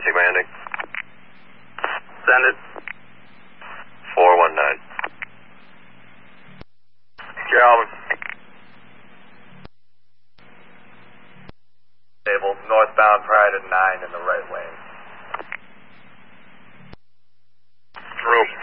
Atlantic landing. Send it. 419. Calvin. Stable, northbound Pride at 9 in the right lane. Room.